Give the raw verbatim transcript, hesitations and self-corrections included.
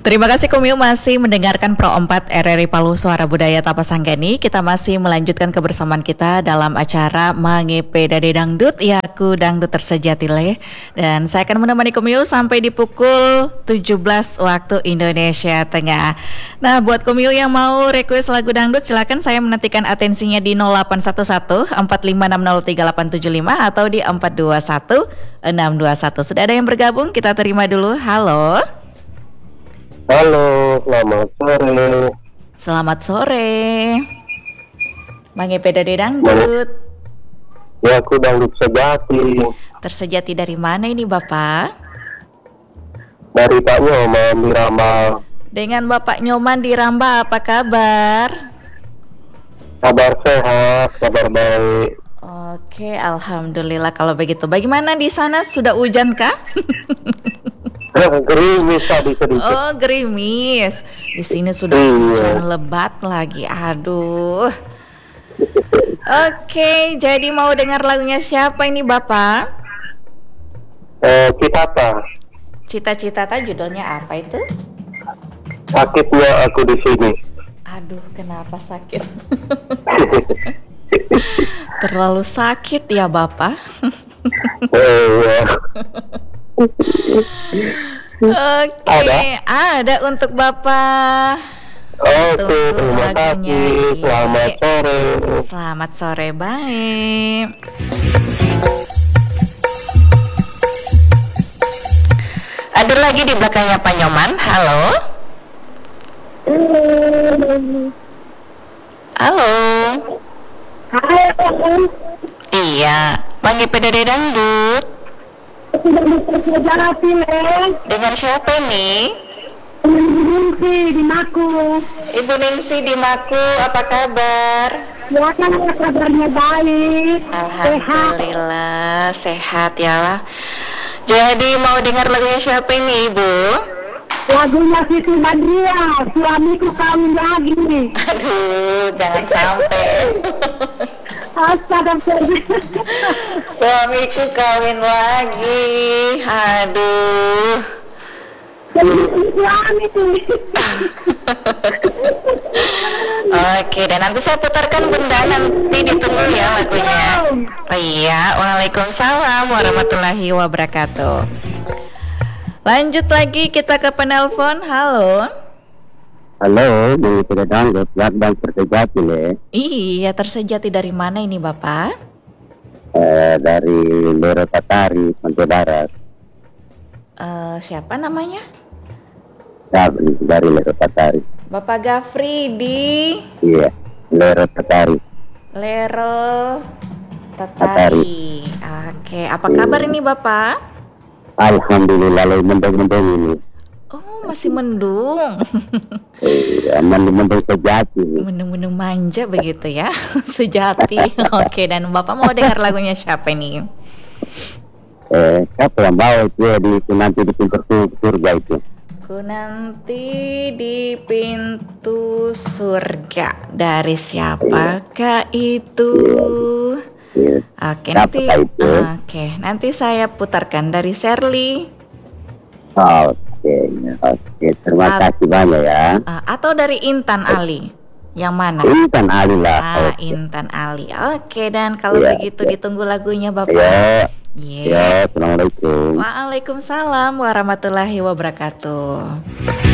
Terima kasih Kumio masih mendengarkan Pro empat R R I Palu Suara Budaya Tapasanggani. Kita masih melanjutkan kebersamaan kita dalam acara Mangepe Dade Dangdut, Yaku Dangdut Tersejati Le. Dan saya akan menemani Kumio sampai di pukul tujuh belas waktu Indonesia Tengah. Nah, buat Kumio yang mau request lagu dangdut, silakan saya menantikan atensinya di nol delapan satu satu empat lima enam nol tiga delapan tujuh lima atau di empat dua satu enam dua satu. Sudah ada yang bergabung? Kita terima dulu. Halo. Halo, selamat sore. Selamat sore. Mangepe Dade Dangdut. Ya, aku dangdut sejati. Tersejati dari mana ini Bapak? Dari Pak Nyoman di Rambau. Dengan Bapak Nyoman di Rambau, apa kabar? Kabar sehat, kabar baik. Oke, alhamdulillah kalau begitu. Bagaimana di sana, sudah hujan kah? Gerimis tadi sedikit. Oh, gerimis. Di sini sudah Iya. hujan lebat lagi. Aduh. Oke, jadi mau dengar lagunya siapa ini Bapak? Eh, kita apa? Cita-cita judulnya apa itu? Sakitnya aku di sini. Aduh, kenapa sakit? Terlalu sakit ya Bapak. Eh, ya. Oke, Ada? ada untuk Bapak. Oke, Tunggu terima lagunya. kasih. Selamat Iya. sore. Selamat sore, baik. Ada lagi di belakangnya Pak Nyoman. Halo. Halo. Hai, Iya, Mangepe Dade Dangdut. sudah bersejati Le, Dengan siapa nih? Ningsi di Maku. Ibu Ningsi di Maku, apa kabar? Ya kan kabarnya baik, sehat. Alhamdulillah, sehat ya. Jadi mau dengar lagunya siapa ini Ibu? Lagunya Siti Badriah, suamiku kawin lagi. Aduh, jangan sampai. Astagfirullah. Suamiku kawin lagi. Aduh. Suami tuh. Oke, dan nanti saya putarkan Bunda, nanti ditunggu ya lagunya. Oh iya, waalaikumsalam warahmatullahi wabarakatuh. Lanjut lagi kita ke penelpon. Halo. Halo, di Dade Dangdut, dan Tersejati Le. Iya, Tersejati dari mana ini Bapak? Eh, dari Lero Tatari, Pantai Barat. Eh, siapa namanya? Ya, dari Lero Tatari. Bapak Gafri di Iya, Lero Tatari. Lero Tatari. Oke, apa kabar ini Bapak? Alhamdulillah, lo mendung-mendung ini. Oh, masih mendung. Iya, mendung-mendung sejati. Mendung-mendung manja begitu ya. Sejati. Oke, dan Bapak mau dengar lagunya siapa nih? Eh, siapa yang bawa itu ya di itu nanti di pintu sur- surga itu? Ku nanti di pintu surga. Dari siapakah itu? Iya. Oke, Siapa nanti itu? Oke, nanti saya putarkan dari Shirley. Oke, oke, terima At- kasih banyak ya. uh, atau dari Intan Ali. Yang mana? Intan Ali lah. Ah, Oke. Intan Ali. Oke, dan kalau Iya, begitu iya. ditunggu lagunya Bapak. Ya, Iya. ya, assalamualaikum. Waalaikumsalam warahmatullahi wabarakatuh.